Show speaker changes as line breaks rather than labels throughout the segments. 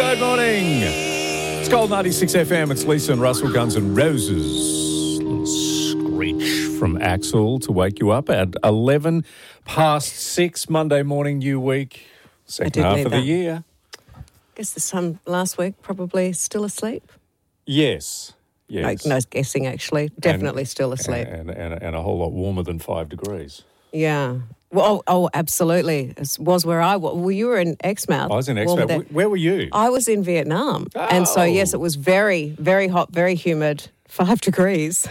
Good morning. It's Gold 96 FM. It's Lisa and Russell, Guns N' Roses. Little screech from Axel to wake you up at 11 past 6, Monday morning, new week, second half of the year.
I guess the sun last week probably still asleep.
Yes.
No guessing, actually. Definitely still asleep.
And a whole lot warmer than 5 degrees.
Yeah. Well, absolutely. It was where I was. Well, you were in Exmouth.
I was in Exmouth. Where were you?
I was in Vietnam. Oh. And so, yes, it was very, very hot, very humid, 5 degrees.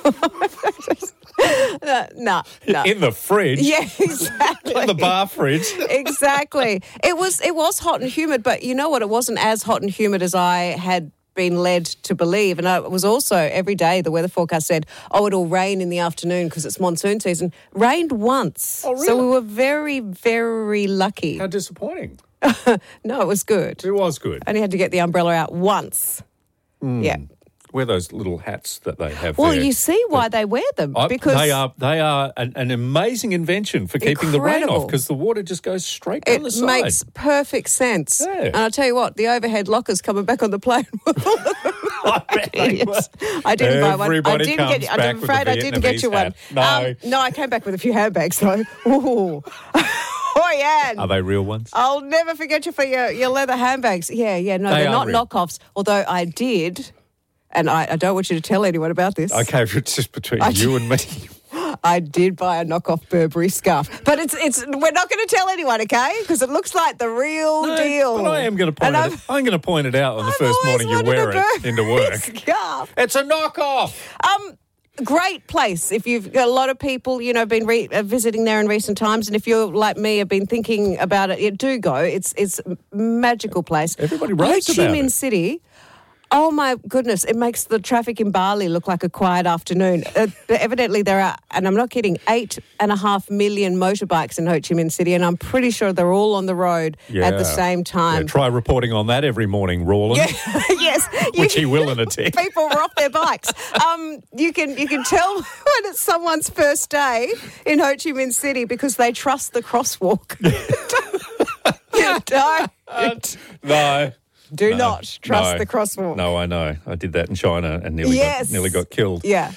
No.
In the fridge?
Yeah, exactly.
In the bar fridge?
Exactly. It was hot and humid, but you know what? It wasn't as hot and humid as I had been led to believe. And it was also every day the weather forecast said, it'll rain in the afternoon because it's monsoon season. Rained once.
Oh, really?
So we were very, very lucky.
How disappointing.
No, it was good.
It was good.
Only had to get the umbrella out once. Yeah.
Wear those little hats that they have
Well,
there.
you see why they wear them. Because
they are an amazing invention for keeping the rain off, because the water just goes straight down the side.
It makes perfect sense.
Yeah.
And I'll tell you what, the overhead lockers coming back on the plane.
I bet they were.
I didn't buy one.
Everybody comes back
I'm afraid I didn't get you one. No, I came back with a few handbags though. Ooh. Oh, yeah.
Are they real ones?
I'll never forget you for your leather handbags. Yeah. No, they're not real knockoffs. Although I did, and I don't want you to tell anyone about this.
Okay, it's just between you and me.
I did buy a knockoff Burberry scarf, but it's we're not going to tell anyone, okay? Because it looks like the real deal.
But I am going to point it. I'm going to point it out on the first morning you wear it into work.
Scarf.
It's a knockoff.
Great place. If you've got a lot of people, been visiting there in recent times, and if you're like me, have been thinking about it, do go. It's a magical place.
Everybody raves about it.
Ho Chi Minh City. Oh, my goodness. It makes the traffic in Bali look like a quiet afternoon. Evidently, there are, and I'm not kidding, 8.5 million motorbikes in Ho Chi Minh City, and I'm pretty sure they're all on the road at the same time.
Yeah, try reporting on that every morning, Rawlins.
Yeah, yes.
Which he will in a tick.
People were off their bikes. You can tell when it's someone's first day in Ho Chi Minh City because they trust the crosswalk. You don't.
No.
Do not trust the crosswalk.
No, I know. I did that in China and nearly got killed.
Yeah.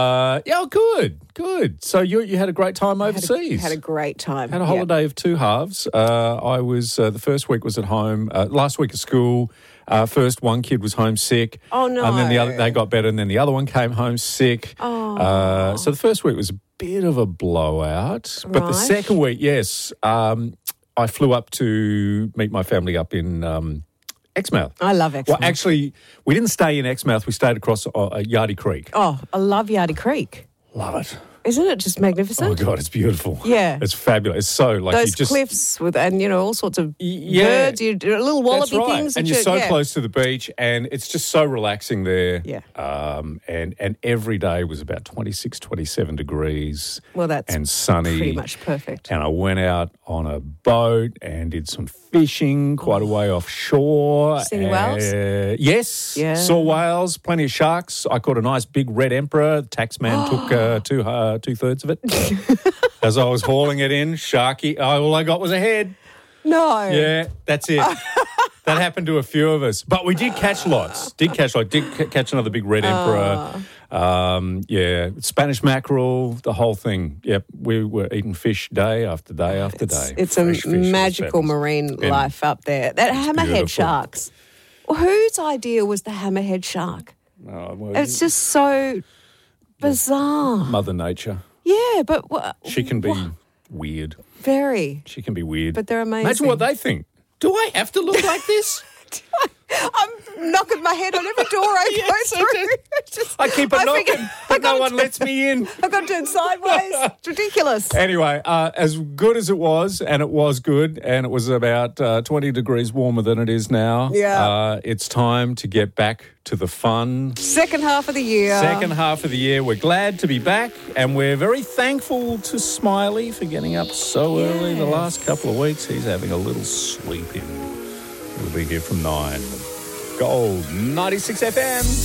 Good. So you had a great time overseas.
Had a great time.
Had a holiday of two halves. I was the first week was at home. Last week at school. First one kid was homesick.
Oh no!
And then they got better, and then the other one came home sick.
Oh.
So the first week was a bit of a blowout, but the second week, yes, I flew up to meet my family up in Exmouth.
I love Exmouth.
Well, actually, we didn't stay in Exmouth. We stayed across Yardie Creek.
Oh, I love Yardie Creek.
Love it.
Isn't it just magnificent?
Oh, God, it's beautiful.
Yeah.
It's fabulous. It's so, like,
those cliffs with, and, all sorts of birds, little wallaby things.
And you're so close to the beach, and it's just so relaxing there.
Yeah.
And every day was about 26, 27 degrees.
Well, that's
and sunny.
Pretty much perfect.
And I went out on a boat and did some fishing quite a way offshore.
Seen whales?
Yes. Yeah. Saw whales, plenty of sharks. I caught a nice big red emperor. The taxman took two-thirds of it. As I was hauling it in, sharky. All I got was a head.
No.
Yeah, that's it. That happened to a few of us. But we did catch lots. Did catch another big red emperor. Spanish mackerel, the whole thing. Yep, we were eating fish day after day after day.
It's a magical marine life up there. That hammerhead sharks. Whose idea was the hammerhead shark? It's just so bizarre.
Mother Nature.
Yeah, but
she can be weird.
Very.
She can be weird.
But they're amazing.
Imagine what they think. Do I have to look like this?
I'm knocking my head on every door I go through.
I keep knocking, but no one lets me in.
I've got to turn sideways. It's ridiculous.
Anyway, as good as it was, and it was good, and it was about 20 degrees warmer than it is now.
Yeah.
It's time to get back to the fun.
Second half of the year.
We're glad to be back, and we're very thankful to Smiley for getting up so early the last couple of weeks. He's having a little sleep in. We'll be here from 9. Gold 96 FM.